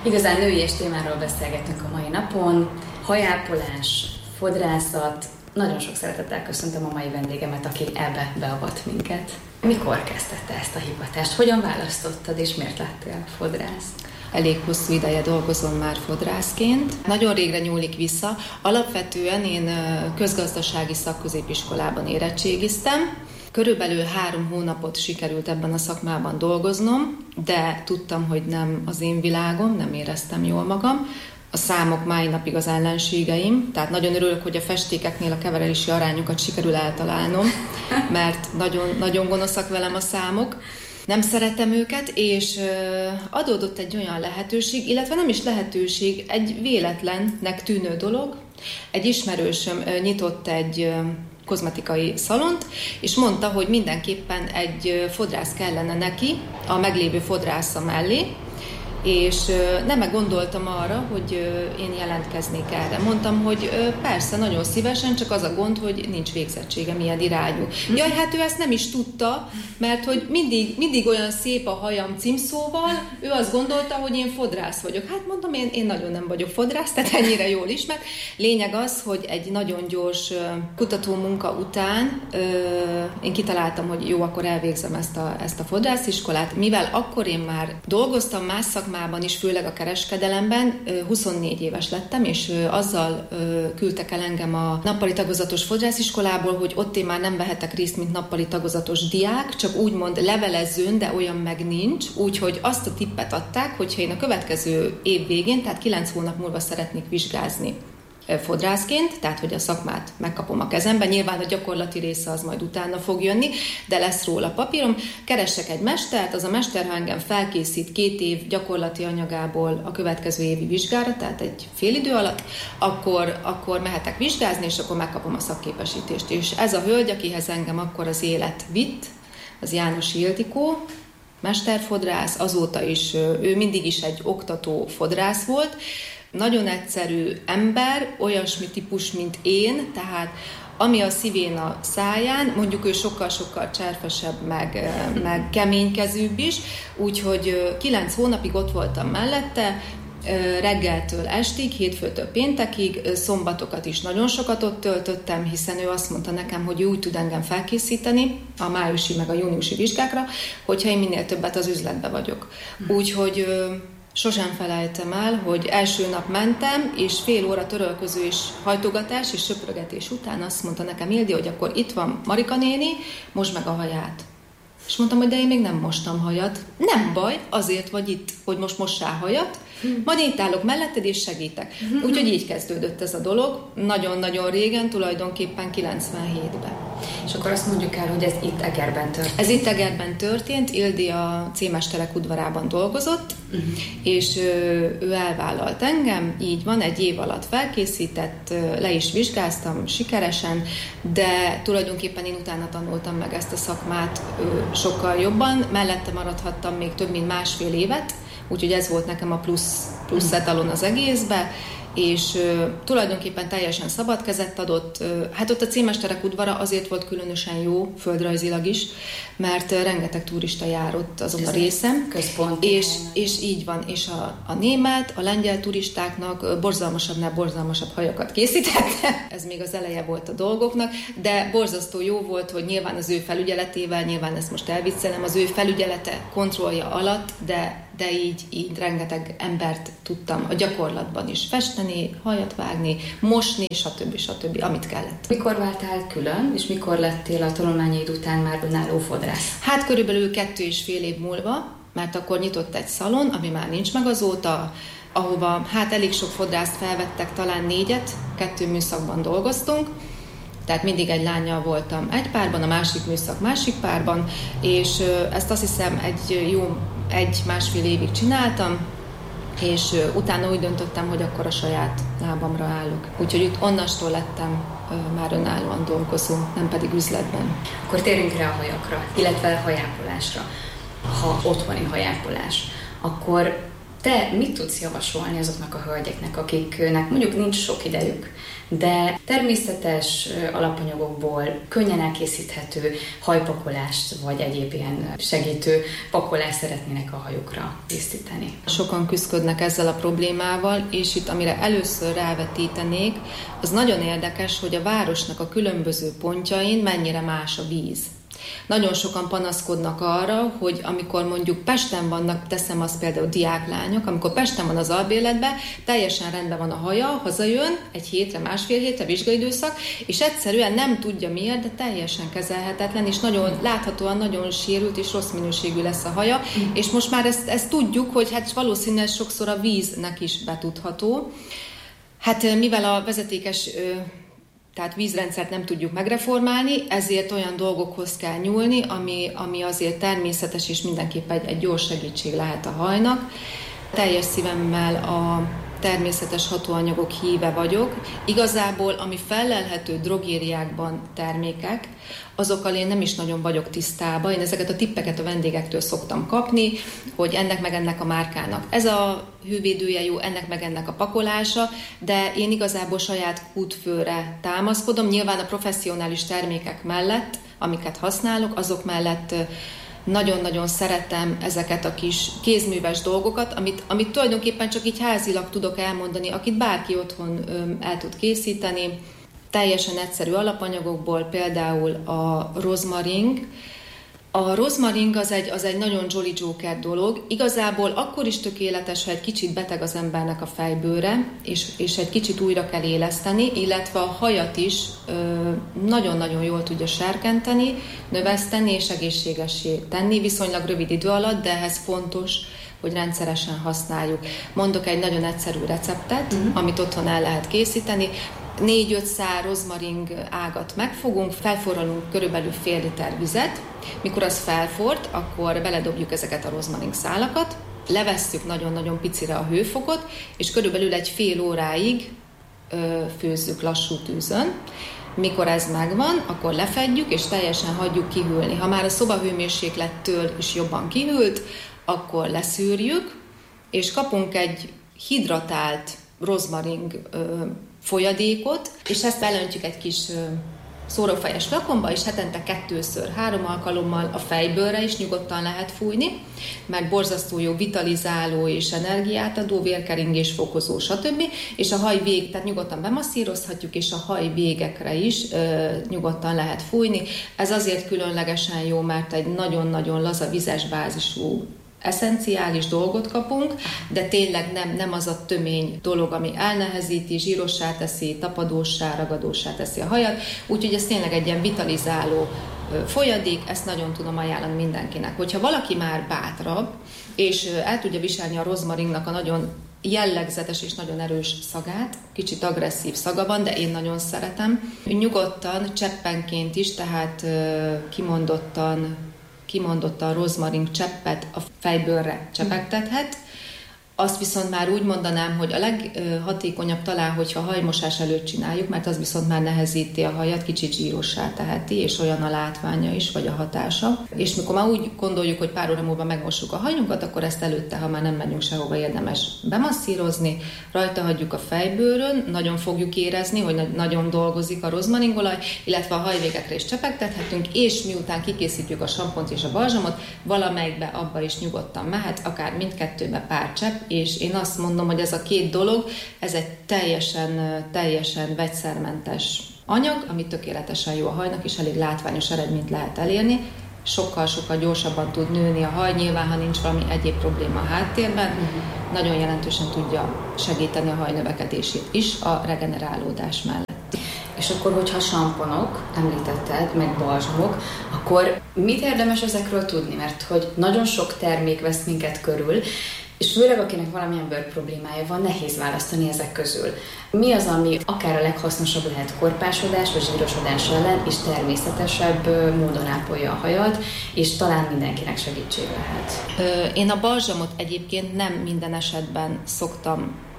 Igazán nőies témáról beszélgetünk a mai napon. Hajápolás, fodrászat. Nagyon sok szeretettel köszöntöm a mai vendégemet, aki ebbe beavat minket. Mikor kezdte ezt a hivatást? Hogyan választottad, és miért lettél fodrász? Elég hosszú ideje dolgozom már fodrászként. Nagyon régre nyúlik vissza. Alapvetően én közgazdasági szakközépiskolában érettségiztem. Körülbelül 3 hónapot sikerült ebben a szakmában dolgoznom, de tudtam, hogy nem az én világom, nem éreztem jól magam. A számok mai napig az ellenségeim, tehát nagyon örülök, hogy a festékeknél a keverési arányokat sikerül eltalálnom, mert nagyon, nagyon gonoszak velem a számok. Nem szeretem őket, és adódott egy olyan lehetőség, illetve nem is lehetőség, egy véletlennek tűnő dolog. Egy ismerősöm nyitott egy kozmetikai szalont, és mondta, hogy mindenképpen egy fodrász kellene neki a meglévő fodrásza mellé, és nem gondoltam arra, hogy én jelentkeznék erre. Mondtam, hogy persze, nagyon szívesen, csak az a gond, hogy nincs végzettségem ilyen irányú. Jaj, hát ő ezt nem is tudta, mert hogy mindig olyan szép a hajam címszóval, ő azt gondolta, hogy én fodrász vagyok. Hát mondom, én nagyon nem vagyok fodrász, tehát ennyire jól ismert. Lényeg az, hogy egy nagyon gyors kutatómunka után én kitaláltam, hogy jó, akkor elvégzem ezt a fodrásziskolát, mivel akkor én már dolgoztam más szakmában is, főleg a kereskedelemben, 24 éves lettem, és azzal küldtek el engem a nappali tagozatos fodrásziskolából, hogy ott én már nem vehetek részt, mint nappali tagozatos diák, csak úgymond levelezőn, de olyan meg nincs, úgyhogy azt a tippet adták, hogyha én a következő év végén, tehát 9 hónap múlva szeretnék vizsgázni fodrászként, tehát hogy a szakmát megkapom a kezembe, nyilván a gyakorlati része az majd utána fog jönni, de lesz róla papírom, keressek egy mestert, az a mester, ha engem felkészít 2 év gyakorlati anyagából a következő évi vizsgára, tehát egy félidő alatt, akkor mehetek vizsgázni, és akkor megkapom a szakképesítést. És ez a hölgy, akihez engem akkor az élet vitt, az János Ildikó, mesterfodrász, azóta is, ő mindig is egy oktató fodrász volt, nagyon egyszerű ember, olyasmi típus, mint én, tehát ami a szívén a száján, mondjuk ő sokkal-sokkal cserfesebb, meg keménykezűbb is, úgyhogy 9 hónapig ott voltam mellette, reggeltől estig, hétfőtől péntekig, szombatokat is nagyon sokat ott töltöttem, hiszen ő azt mondta nekem, hogy ő úgy tud engem felkészíteni a májusi meg a júniusi vizsgákra, hogyha én minél többet az üzletbe vagyok. Úgyhogy sosem felejtem el, hogy első nap mentem, és fél óra törölköző és hajtogatás és söprögetés után azt mondta nekem Ildi, hogy akkor itt van Marika néni, mosd meg a haját. És mondtam, hogy de én még nem mostam hajat. Nem baj, azért vagy itt, hogy most mossál hajat, majd én itt állok melletted és segítek. Úgyhogy így kezdődött ez a dolog, nagyon-nagyon régen, tulajdonképpen 97-ben. És akkor azt mondjuk el, hogy ez itt Egerben történt. Ez itt Egerben történt, Ildi a C-mesterek udvarában dolgozott, és ő elvállalt engem, így van, 1 év alatt felkészített, le is vizsgáztam sikeresen, de tulajdonképpen én utána tanultam meg ezt a szakmát sokkal jobban, mellette maradhattam még több mint 1,5 évet, úgyhogy ez volt nekem a plusz etalon az egészbe, és tulajdonképpen teljesen szabad kezet adott. Hát ott a C-mesterek udvara azért volt különösen jó, földrajzilag is, mert rengeteg turista járott azon a részen. Központi. És így van, és a német, a lengyel turistáknak borzalmasabb hajakat készítette. Ez még az eleje volt a dolgoknak, de borzasztó jó volt, hogy nyilván az ő felügyeletével, nyilván ezt most elviccelem, az ő felügyelete, kontrollja alatt, de így rengeteg embert tudtam a gyakorlatban is festeni, hajat vágni, mosni, stb., amit kellett. Mikor váltál külön, és mikor lettél a tanulmányaid után már önálló fodrász? Hát körülbelül 2,5 év múlva, mert akkor nyitott egy szalon, ami már nincs meg azóta, ahova hát elég sok fodrászt felvettek, talán 4-et, 2 műszakban dolgoztunk, tehát mindig egy lánnyal voltam egy párban, a másik műszak másik párban, és ezt azt hiszem egy jó 1-1,5 évig csináltam, és utána úgy döntöttem, hogy akkor a saját lábamra állok. Úgyhogy onnastól lettem már önállóan dolgozó, nem pedig üzletben. Akkor térjünk rá a hajakra, illetve a hajápolásra. Ha otthoni hajápolás, akkor Te mit tudsz javasolni azoknak a hölgyeknek, akiknek mondjuk nincs sok idejük, de természetes alapanyagokból könnyen elkészíthető hajpakolást, vagy egyéb ilyen segítő pakolást szeretnének a hajukra készíteni? Sokan küzdködnek ezzel a problémával, és itt amire először rávetítenék, az nagyon érdekes, hogy a városnak a különböző pontjain mennyire más a víz. Nagyon sokan panaszkodnak arra, hogy amikor mondjuk Pesten vannak, teszem azt például diáklányok, amikor Pesten van az albérletben, teljesen rendben van a haja, hazajön egy hétre, másfél hétre, vizsgaidőszak, és egyszerűen nem tudja miért, de teljesen kezelhetetlen, és nagyon láthatóan nagyon sérült és rossz minőségű lesz a haja, és most már ezt tudjuk, hogy hát valószínűleg sokszor a víznek is betudható. Hát mivel a vezetékes tehát vízrendszert nem tudjuk megreformálni, ezért olyan dolgokhoz kell nyúlni, ami azért természetes, és mindenképp egy gyors segítség lehet a hajnak. Teljes szívemmel a természetes hatóanyagok híve vagyok. Igazából, ami fellelhető drogériákban termékek, azokkal én nem is nagyon vagyok tisztában. Én ezeket a tippeket a vendégektől szoktam kapni, hogy ennek meg ennek a márkának ez a hővédője jó, ennek meg ennek a pakolása, de én igazából saját kútfőre támaszkodom. Nyilván a professzionális termékek mellett, amiket használok, azok mellett nagyon-nagyon szeretem ezeket a kis kézműves dolgokat, amit tulajdonképpen csak így házilag tudok elmondani, akit bárki otthon el tud készíteni. Teljesen egyszerű alapanyagokból, például a rozmaring. A rozmaring az egy nagyon jolly joker dolog. Igazából akkor is tökéletes, ha egy kicsit beteg az embernek a fejbőre, és egy kicsit újra kell éleszteni, illetve a hajat is nagyon-nagyon jól tudja serkenteni, növeszteni és egészségessé tenni viszonylag rövid idő alatt, de ehhez fontos, hogy rendszeresen használjuk. Mondok egy nagyon egyszerű receptet, amit otthon el lehet készíteni. 4-5 szál rozmaring ágat megfogunk, felforralunk körülbelül fél liter vizet. Mikor az felforrt, akkor beledobjuk ezeket a rozmaring szálakat, levesszük nagyon-nagyon picire a hőfokot, és körülbelül egy fél óráig főzzük lassú tűzön. Mikor ez megvan, akkor lefedjük, és teljesen hagyjuk kihűlni. Ha már a szobahőmérséklettől is jobban kihűlt, akkor leszűrjük, és kapunk egy hidratált rozmaring folyadékot, és ezt belöntjük egy kis szórófejes flakonba, és hetente 2-3 alkalommal a fejbőlre is nyugodtan lehet fújni, meg borzasztó jó vitalizáló és energiátadó, vérkeringés fokozó, stb. És a haj tehát nyugodtan bemasszírozhatjuk, és a haj végekre is nyugodtan lehet fújni. Ez azért különlegesen jó, mert egy nagyon-nagyon laza vizes bázisú eszenciális dolgot kapunk, de tényleg nem az a tömény dolog, ami elnehezíti, zsírossá teszi, tapadóssá, ragadóssá teszi a hajat, úgyhogy ez tényleg egy ilyen vitalizáló folyadék, ezt nagyon tudom ajánlani mindenkinek. Hogyha valaki már bátrabb, és el tudja viselni a rozmaringnak a nagyon jellegzetes és nagyon erős szagát, kicsit agresszív szaga van, de én nagyon szeretem. Nyugodtan, cseppenként is, tehát kimondottan rozmaring cseppet a fejbőlre csepegtethet. Azt viszont már úgy mondanám, hogy a leghatékonyabb talán, hogyha hajmosás előtt csináljuk, mert az viszont már nehezíti a hajat, kicsit zsírossá teheti, és olyan a látványa is, vagy a hatása. És mikor már úgy gondoljuk, hogy pár óra múlva megmossuk a hajunkat, akkor ezt előtte, ha már nem megyünk sehova, érdemes bemasszírozni, rajta hagyjuk a fejbőrön, nagyon fogjuk érezni, hogy nagyon dolgozik a rozmaringolaj, illetve a hajvégekre is csepegtethetünk, és miután kikészítjük a sampont és a balzsamot, valamelyikbe abba is nyugodtan mehet, akár mindkettőbe pár csepp, és én azt mondom, hogy ez a két dolog, ez egy teljesen vegyszermentes anyag, ami tökéletesen jó a hajnak, és elég látványos eredményt lehet elérni. Sokkal-sokkal gyorsabban tud nőni a haj, nyilván, ha nincs valami egyéb probléma a háttérben, nagyon jelentősen tudja segíteni a haj növekedését is a regenerálódás mellett. És akkor, hogyha samponok, említetted, meg balzsamok, akkor mit érdemes ezekről tudni? Mert hogy nagyon sok termék vesz minket körül, és főleg akinek valamilyen bőrproblémája van, nehéz választani ezek közül. Mi az, ami akár a leghasznosabb lehet korpásodás vagy zsírosodás ellen, és természetesebb módon ápolja a hajat, és talán mindenkinek segítség lehet? Én a balzsamot egyébként nem minden esetben szoktam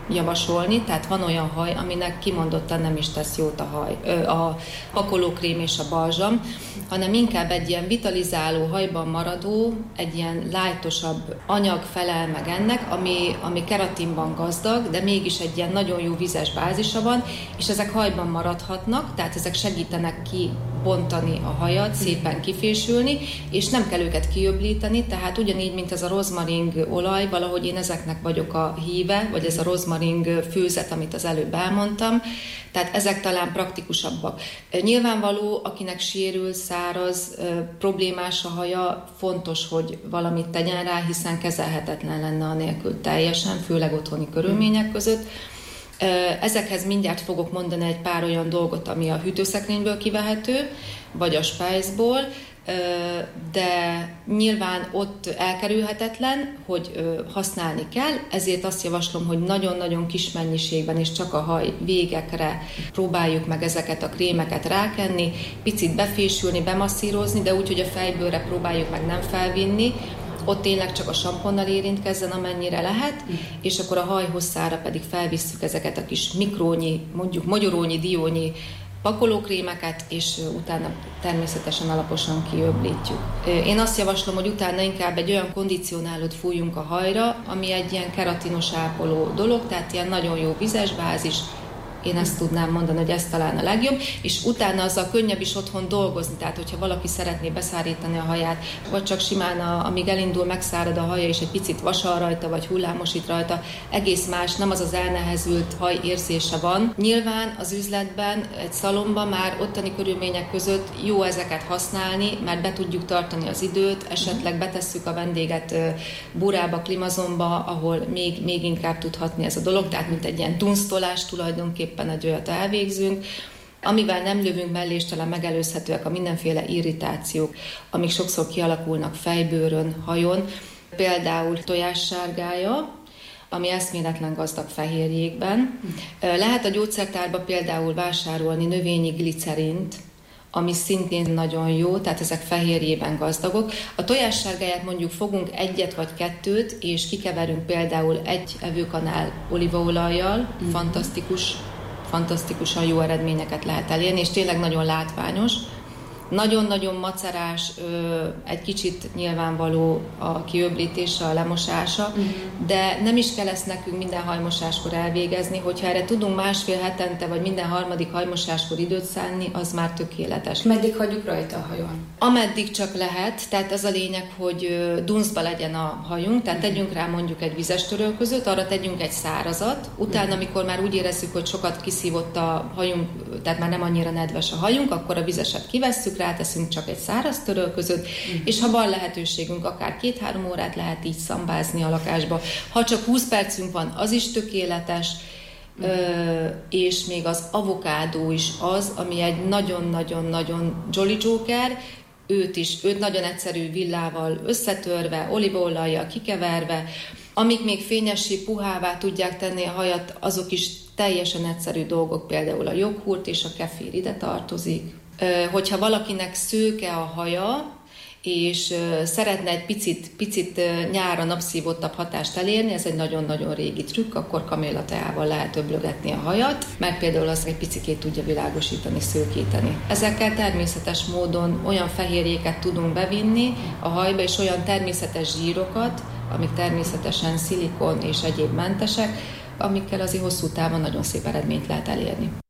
javasolni, tehát van olyan haj, aminek kimondottan nem is tesz jót a pakolókrém és a balzsam, hanem inkább egy ilyen vitalizáló, hajban maradó, egy ilyen lightosabb anyag felel meg ennek, ami keratinban gazdag, de mégis egy ilyen nagyon jó vizes bázisa van, és ezek hajban maradhatnak, tehát ezek segítenek kibontani a hajat, szépen kifésülni, és nem kell őket kiöblíteni, tehát ugyanígy, mint ez a rozmaring olaj, valahogy én ezeknek vagyok a híve, vagy ez a rozmaring főzet, amit az előbb elmondtam, tehát ezek talán praktikusabbak. Nyilvánvaló, akinek sérül, száraz, problémás a haja, fontos, hogy valamit tegyen rá, hiszen kezelhetetlen lenne anélkül teljesen, főleg otthoni körülmények között. Ezekhez mindjárt fogok mondani egy pár olyan dolgot, ami a hűtőszekrényből kivehető, vagy a spájzból, de nyilván ott elkerülhetetlen, hogy használni kell, ezért azt javaslom, hogy nagyon-nagyon kis mennyiségben és csak a haj végekre próbáljuk meg ezeket a krémeket rákenni, picit befésülni, bemasszírozni, de úgy, hogy a fejbőlre próbáljuk meg nem felvinni, ott tényleg csak a samponnal érintkezzen, amennyire lehet, és akkor a haj hosszára pedig felvisszük ezeket a kis mikrónyi, mondjuk magyarónyi, diónyi pakolókrémeket, és utána természetesen alaposan kiöblítjük. Én azt javaslom, hogy utána inkább egy olyan kondicionálót fújjunk a hajra, ami egy ilyen keratinos ápoló dolog, tehát ilyen nagyon jó vizes bázis. Én ezt tudnám mondani, hogy ez talán a legjobb, és utána azzal könnyebb is otthon dolgozni, tehát hogyha valaki szeretné beszárítani a haját, vagy csak simán, amíg elindul, megszárad a haja, és egy picit vasal rajta, vagy hullámosít rajta, egész más, nem az az elnehezült haj érzése van. Nyilván az üzletben, egy szalomban már ottani körülmények között jó ezeket használni, mert be tudjuk tartani az időt, esetleg betesszük a vendéget burába, klimazomba, ahol még inkább tudhatni ez a dolog, tehát mint egy ilyen dunsztolás tulajdonképpen, egy olyat elvégzünk, amivel nem lövünk mellé, és talán megelőzhetőek a mindenféle irritációk, amik sokszor kialakulnak fejbőrön, hajon, például tojássárgája, ami eszméletlen gazdag fehérjékben. Lehet a gyógyszertárba például vásárolni növényi glicerint, ami szintén nagyon jó, tehát ezek fehérjében gazdagok. A tojássárgáját mondjuk fogunk egyet vagy kettőt, és kikeverünk például egy evőkanál olívaolajjal, fantasztikusan jó eredményeket lehet elérni, és tényleg nagyon látványos. Nagyon-nagyon macerás, egy kicsit nyilvánvaló a kiöblítése, a lemosása, de nem is kell ezt nekünk minden hajmosáskor elvégezni, hogyha erre tudunk másfél hetente, vagy minden harmadik hajmosáskor időt szánni, az már tökéletes. Meddig hagyjuk rajta a hajon? Ameddig csak lehet, tehát az a lényeg, hogy dunszba legyen a hajunk, tehát tegyünk rá mondjuk egy vizes törölközőt, arra tegyünk egy szárazat, utána, amikor már úgy érezzük, hogy sokat kiszívott a hajunk, tehát már nem annyira nedves a hajunk, akkor a vizeset kivesszük, ráteszünk csak egy száraz törölközőt, és ha van lehetőségünk, akár 2-3 órát lehet így szambázni a lakásba. Ha csak 20 percünk van, az is tökéletes, és még az avokádó is az, ami egy nagyon-nagyon-nagyon jolly joker, őt nagyon egyszerű villával összetörve, olívaolajjal kikeverve, amik még fényessé, puhává tudják tenni a hajat, azok is teljesen egyszerű dolgok, például a joghurt és a kefir ide tartozik. Hogyha valakinek szőke a haja, és szeretne egy picit nyára napszívottabb hatást elérni, ez egy nagyon-nagyon régi trükk, akkor kamélateával lehet öblögetni a hajat, mert például az egy picikét tudja világosítani, szőkíteni. Ezekkel természetes módon olyan fehérjéket tudunk bevinni a hajba, és olyan természetes zsírokat, amik természetesen szilikon és egyéb mentesek, amikkel azért hosszú távon nagyon szép eredményt lehet elérni.